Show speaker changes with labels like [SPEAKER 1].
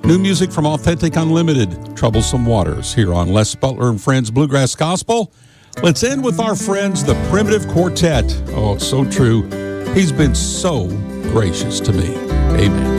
[SPEAKER 1] New music from Authentic Unlimited, Troublesome Waters, here on Les Butler and Friends Bluegrass Gospel. Let's end with our friends, the Primitive Quartet. Oh, it's so true. He's been so gracious to me. Amen.